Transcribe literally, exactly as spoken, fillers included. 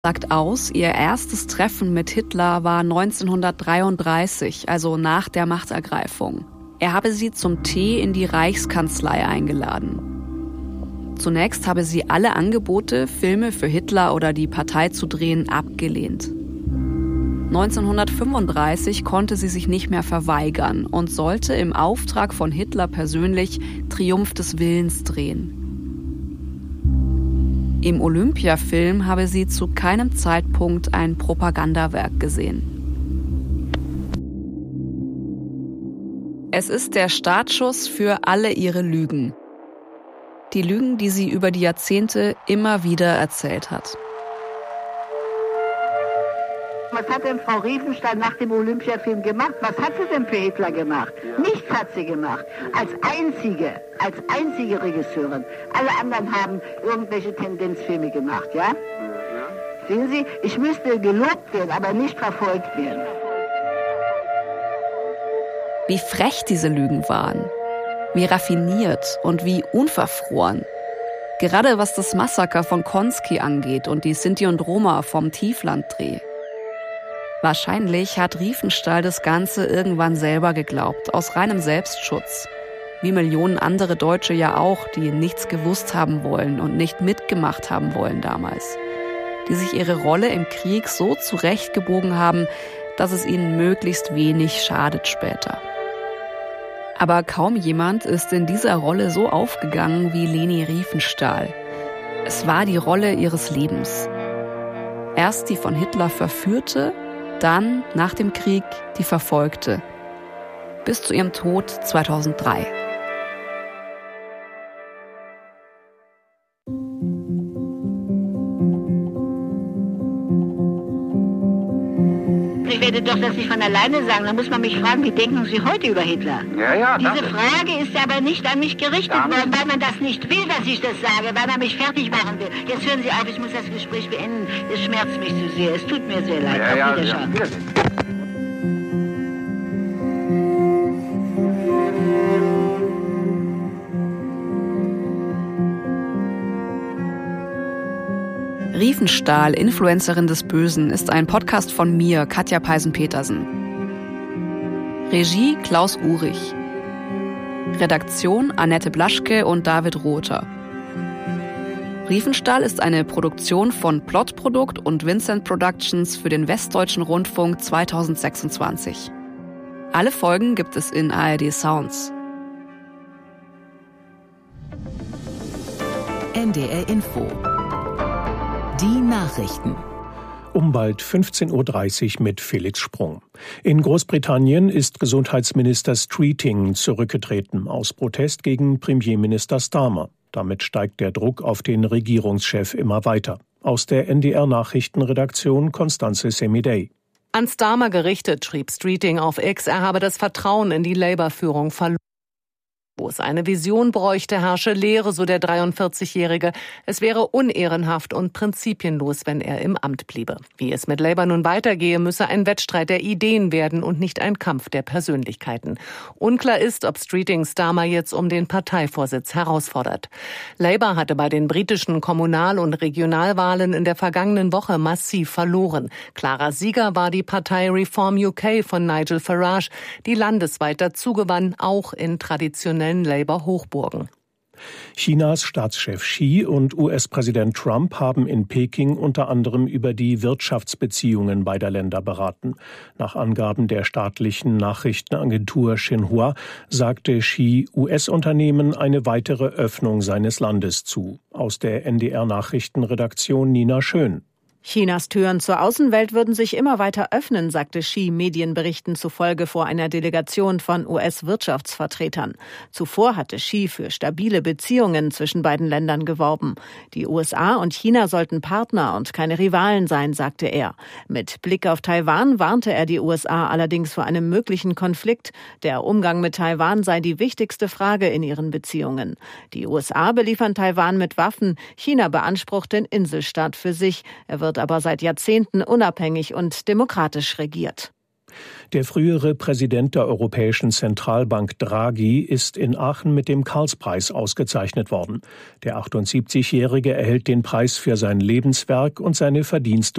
sagt aus, ihr erstes Treffen mit Hitler war neunzehnhundertdreiunddreißig, also nach der Machtergreifung. Er habe sie zum Tee in die Reichskanzlei eingeladen. Zunächst habe sie alle Angebote, Filme für Hitler oder die Partei zu drehen, abgelehnt. neunzehnhundertfünfunddreißig konnte sie sich nicht mehr verweigern und sollte im Auftrag von Hitler persönlich Triumph des Willens drehen. Im Olympiafilm habe sie zu keinem Zeitpunkt ein Propagandawerk gesehen. Es ist der Startschuss für alle ihre Lügen. Die Lügen, die sie über die Jahrzehnte immer wieder erzählt hat. Was hat denn Frau Riefenstahl nach dem Olympiafilm gemacht? Was hat sie denn für Hitler gemacht? Ja. Nichts hat sie gemacht. Als einzige, als einzige Regisseurin. Alle anderen haben irgendwelche Tendenzfilme gemacht, ja? Ja. Sehen Sie, ich müsste gelobt werden, aber nicht verfolgt werden. Wie frech diese Lügen waren. Wie raffiniert und wie unverfroren. Gerade was das Massaker von Konski angeht und die Sinti und Roma vom Tieflanddreh. Wahrscheinlich hat Riefenstahl das Ganze irgendwann selber geglaubt, aus reinem Selbstschutz. Wie Millionen andere Deutsche ja auch, die nichts gewusst haben wollen und nicht mitgemacht haben wollen damals. Die sich ihre Rolle im Krieg so zurechtgebogen haben, dass es ihnen möglichst wenig schadet später. Aber kaum jemand ist in dieser Rolle so aufgegangen wie Leni Riefenstahl. Es war die Rolle ihres Lebens. Erst die von Hitler verführte, dann, nach dem Krieg, die Verfolgte. Bis zu ihrem Tod zweitausenddrei. Ich werde doch das nicht von alleine sagen. Da muss man mich fragen, wie denken Sie heute über Hitler? Ja, ja, Diese danke. Frage ist aber nicht an mich gerichtet Danke. worden, weil man das nicht will, dass ich das sage, weil man mich fertig machen will. Jetzt hören Sie auf, ich muss das Gespräch beenden. Es schmerzt mich zu sehr. Es tut mir sehr leid. Ja, auf ja, Wiedersehen. ja, Wiedersehen. Riefenstahl, Influencerin des Bösen, ist ein Podcast von mir, Katja Peisen-Petersen. Regie Klaus Uhrig. Redaktion Annette Blaschke und David Rother. Riefenstahl ist eine Produktion von Plotprodukt und Vincent Productions für den Westdeutschen Rundfunk zweitausendsechsundzwanzig. Alle Folgen gibt es in A R D Sounds. N D R Info. Die Nachrichten. Um bald fünfzehn Uhr dreißig mit Felix Sprung. In Großbritannien ist Gesundheitsminister Streeting zurückgetreten aus Protest gegen Premierminister Starmer. Damit steigt der Druck auf den Regierungschef immer weiter. Aus der N D R-Nachrichtenredaktion Constanze Semidey. An Starmer gerichtet schrieb Streeting auf X, er habe das Vertrauen in die Labour-Führung verloren. Wo es eine Vision bräuchte, herrsche Leere, so der dreiundvierzigjährige. Es wäre unehrenhaft und prinzipienlos, wenn er im Amt bliebe. Wie es mit Labour nun weitergehe, müsse ein Wettstreit der Ideen werden und nicht ein Kampf der Persönlichkeiten. Unklar ist, ob Streeting Starmer jetzt um den Parteivorsitz herausfordert. Labour hatte bei den britischen Kommunal- und Regionalwahlen in der vergangenen Woche massiv verloren. Klarer Sieger war die Partei Reform U K von Nigel Farage, die landesweit dazugewann, auch in traditionellen Labour-Hochburgen. Chinas Staatschef Xi und U S-Präsident Trump haben in Peking unter anderem über die Wirtschaftsbeziehungen beider Länder beraten. Nach Angaben der staatlichen Nachrichtenagentur Xinhua sagte Xi U S-Unternehmen eine weitere Öffnung seines Landes zu. Aus der N D R-Nachrichtenredaktion Nina Schön. Chinas Türen zur Außenwelt würden sich immer weiter öffnen, sagte Xi Medienberichten zufolge vor einer Delegation von U S-Wirtschaftsvertretern. Zuvor hatte Xi für stabile Beziehungen zwischen beiden Ländern geworben. Die U S A und China sollten Partner und keine Rivalen sein, sagte er. Mit Blick auf Taiwan warnte er die U S A allerdings vor einem möglichen Konflikt. Der Umgang mit Taiwan sei die wichtigste Frage in ihren Beziehungen. Die U S A beliefern Taiwan mit Waffen. China beansprucht den Inselstaat für sich. Er wird aber seit Jahrzehnten unabhängig und demokratisch regiert. Der frühere Präsident der Europäischen Zentralbank Draghi ist in Aachen mit dem Karlspreis ausgezeichnet worden. Der achtundsiebzigjährige erhält den Preis für sein Lebenswerk und seine Verdienste